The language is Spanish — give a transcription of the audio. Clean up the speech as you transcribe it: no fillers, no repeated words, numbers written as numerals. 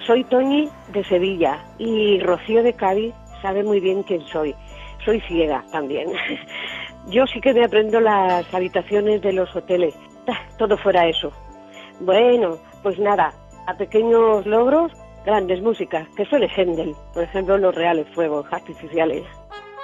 soy Toñi de Sevilla y Rocío de Cádiz sabe muy bien quién soy. Soy ciega también. Yo sí que me aprendo las habitaciones de los hoteles. Todo fuera eso. Bueno, pues nada, a pequeños logros, grandes músicas, que suele Händel, por ejemplo, los reales fuegos artificiales.